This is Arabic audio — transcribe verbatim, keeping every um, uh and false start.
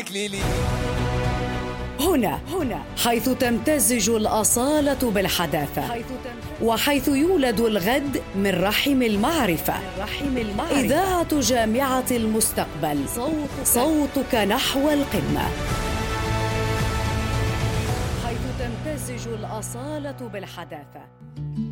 الإكليلي. هنا هنا حيث تمتزج الأصالة بالحداثة، وحيث يولد الغد من رحم المعرفة. إذاعة جامعة المستقبل، صوتك نحو القمة. حيث تمتزج الأصالة بالحداثة.